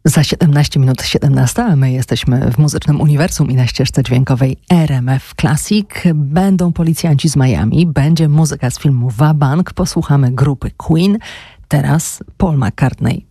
Za 17 minut 17, a my jesteśmy w Muzycznym Uniwersum i na ścieżce dźwiękowej RMF Classic. Będą policjanci z Miami, będzie muzyka z filmu Wabank, posłuchamy grupy Queen, teraz Paul McCartney.